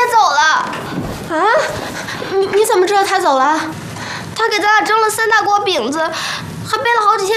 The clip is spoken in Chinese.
走了。 啊？你怎么知道他走了？ 他给咱俩蒸了3大锅饼子，还备了好几天